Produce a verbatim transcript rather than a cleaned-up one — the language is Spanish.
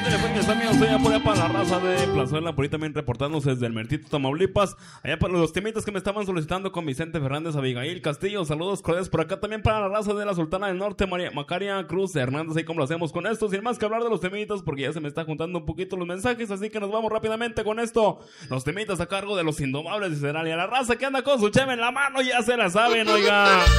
Telefones, amigos, soy por allá para la raza de Plazuela, por ahí también reportándose desde el Mertito, Tamaulipas. Allá para los temitas que me estaban solicitando con Vicente Fernández, Abigail Castillo. Saludos cordiales por acá también para la raza de la Sultana del Norte, María Macaria Cruz Hernández. Ahí como lo hacemos con esto, sin más que hablar de los temitas, porque ya se me está juntando un poquito los mensajes, así que nos vamos rápidamente con esto. Los temitas a cargo de los Indomables de Cereal y a la raza que anda con su cheve en la mano ya se la saben, oiga.